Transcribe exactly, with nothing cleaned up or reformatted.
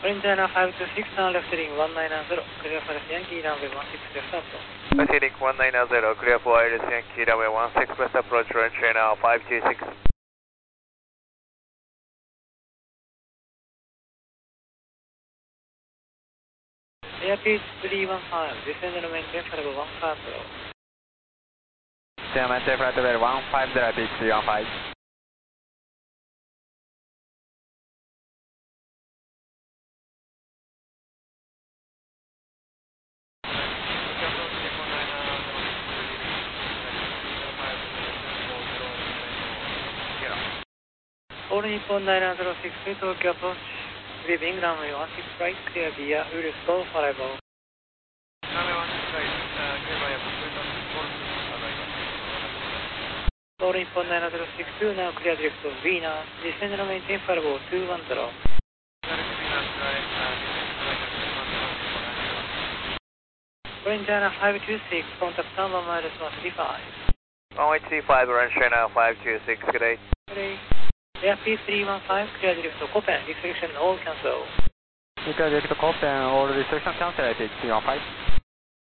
Indiana five two six, now left heading one nine zero, clear for Yankee runway one six left approach. Left heading one nine zero, clear for Iris Yankee runway one six left approach, run train now five two six. Airspeed three one five, descend and maintain for level one five zero. Descend and maintain flight level one five zero, pitch three one five. All Nippon nine zero six, Tokyo approach, leaving runway one six right, clear via Urisco for level. Runway one six right, uh, clear via All Nippon nine zero six two, now clear direct to Venus, descend and maintain for level two one zero. For Indiana five two six, contact number minus one three five. one one two five, run train now five two six, good day. Good day. Airspeed three one five, clear direct to Copen, restriction all cancel. Clear direct to Copen, all restriction cancel, pitch three one five.